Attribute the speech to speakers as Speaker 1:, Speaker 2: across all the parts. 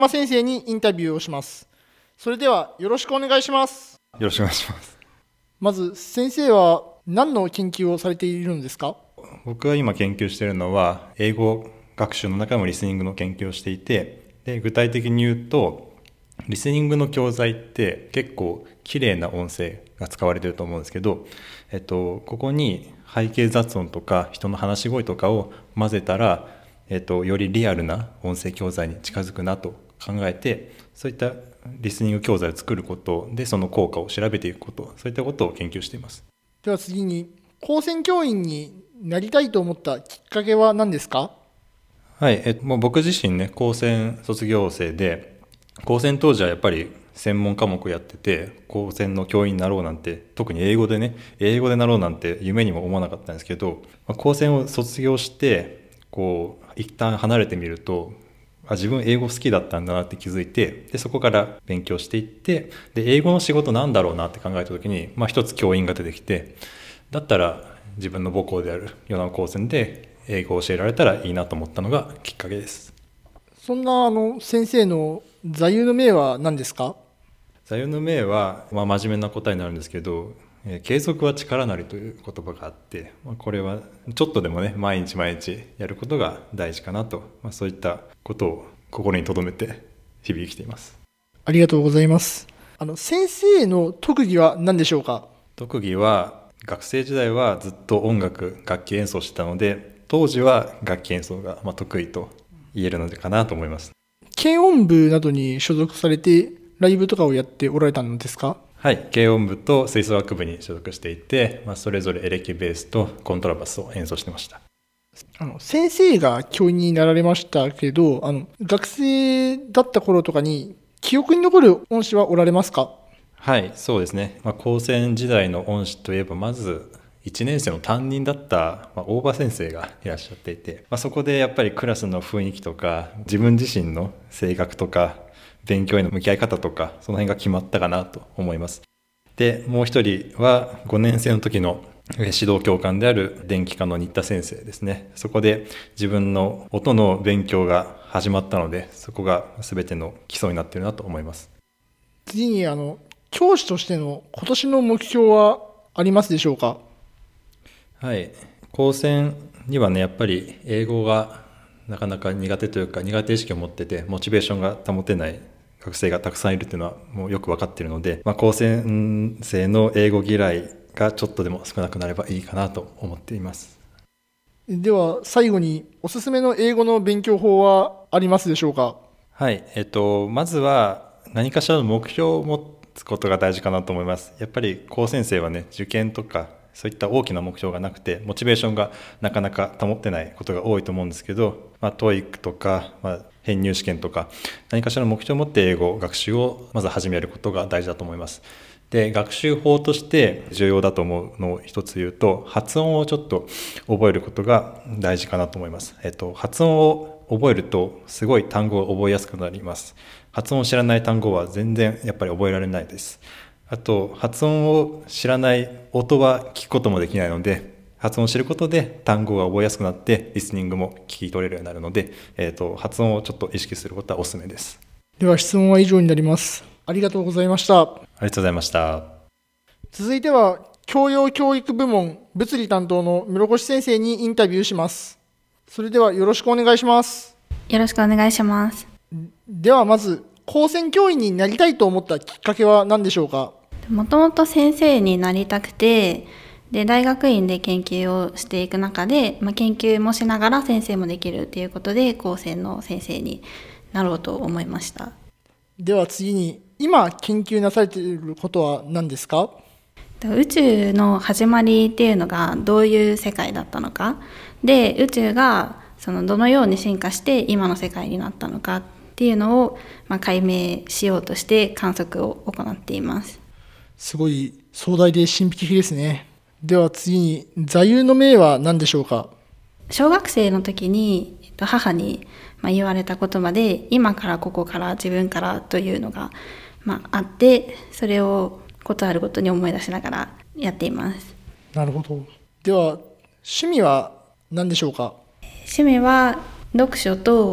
Speaker 1: 先生にインタビューをします。それではよろしくお願いします。
Speaker 2: よろしくお願いします。
Speaker 1: まず先生は何の研究をされているんですか？
Speaker 2: 僕が今研究しているのは英語学習の中でもリスニングの研究をしていて、で具体的に言うとリスニングの教材って結構綺麗な音声が使われていると思うんですけど、ここに背景雑音とか人の話し声とかを混ぜたら、よりリアルな音声教材に近づくなと考えて、そういったリスニング教材を作ることでその効果を調べていくこと、そういったことを研究しています。
Speaker 1: では次に、高専教員になりたいと思ったきっかけは何ですか？
Speaker 2: はい、もう僕自身ね、高専卒業生で、高専当時はやっぱり専門科目やってて、高専の教員になろうなんて、特に英語でなろうなんて夢にも思わなかったんですけど、高専を卒業して一旦離れてみると、自分英語好きだったんだなって気づいて、でそこから勉強していって、で英語の仕事なんだろうなって考えた時に、一つ教員が出てきて、だったら自分の母校である米子高専で英語を教えられたらいいなと思ったのがきっかけです。
Speaker 1: そんな先生の座右の銘は何ですか？
Speaker 2: 座右の銘は、真面目な答えになるんですけど、継続は力なりという言葉があって、これはちょっとでもね、毎日やることが大事かなと、そういったことを心に留めて日々生きています。
Speaker 1: ありがとうございます。先生の特技は何でしょうか？
Speaker 2: 特技は、学生時代はずっと楽器演奏してたので、当時は楽器演奏が得意と言えるのかなと思います。
Speaker 1: 軽音部などに所属されてライブとかをやっておられたのですか？
Speaker 2: はい、軽音部と吹奏楽部に所属していて、それぞれエレキベースとコントラバスを演奏してました。
Speaker 1: 先生が教員になられましたけど、学生だった頃とかに記憶に残る恩師はおられますか？
Speaker 2: はい、そうですね。高専時代の恩師といえば、まず1年生の担任だった、大場先生がいらっしゃっていて、そこでやっぱりクラスの雰囲気とか、自分自身の性格とか、勉強への向き合い方とか、その辺が決まったかなと思います。で、もう一人は5年生の時の指導教官である電気科の新田先生ですね。そこで自分の音の勉強が始まったので、そこが全ての基礎になっているなと思います。
Speaker 1: 次に教師としての今年の目標はありますでしょうか？
Speaker 2: はい、高専にはね、やっぱり英語がなかなか苦手というか、苦手意識を持っててモチベーションが保てない学生がたくさんいるっていうのはもうよく分かっているので、高専生の英語嫌いがちょっとでも少なくなればいいかなと思っています。
Speaker 1: では最後に、おすすめの英語の勉強法はありますでしょうか？
Speaker 2: はい、まずは何かしらの目標を持つことが大事かなと思います。やっぱり高専生はね、受験とかそういった大きな目標がなくて、モチベーションがなかなか保ってないことが多いと思うんですけど、TOEIC とか、編入試験とか、何かしらの目標を持って英語学習をまず始めることが大事だと思います。で、学習法として重要だと思うのを一つ言うと、発音をちょっと覚えることが大事かなと思います。発音を覚えるとすごい単語を覚えやすくなります。発音を知らない単語は全然やっぱり覚えられないです。あと、発音を知らない音は聞くこともできないので、発音を知ることで単語が覚えやすくなって、リスニングも聞き取れるようになるので、発音をちょっと意識することはおすすめです。
Speaker 1: では質問は以上になります。ありがとうございました。
Speaker 2: ありがとうございました。
Speaker 1: 続いては、教養教育部門物理担当の室越先生にインタビューします。それではよろしくお願いします。
Speaker 3: よろしくお願いします。
Speaker 1: ではまず、高専教員になりたいと思ったきっかけは何でしょうか？
Speaker 3: もともと先生になりたくて、で大学院で研究をしていく中で、研究もしながら先生もできるということで、高専の先生になろうと思いました。
Speaker 1: では次に、今研究なされていることは何ですか？
Speaker 3: 宇宙の始まりっていうのがどういう世界だったのかで、宇宙がどのように進化して今の世界になったのかっていうのを解明しようとして観測を行っています。
Speaker 1: すごい壮大で神秘的ですね。では次に、座右の銘は何でしょうか？
Speaker 3: 小学生の時に母に言われた言葉で、今からここから自分からというのがあって、それをことあるごとに思い出しながらやっています。
Speaker 1: なるほど。では趣味は何でしょうか？
Speaker 3: 趣味は読書と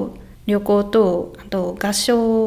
Speaker 3: 旅行とあと合唱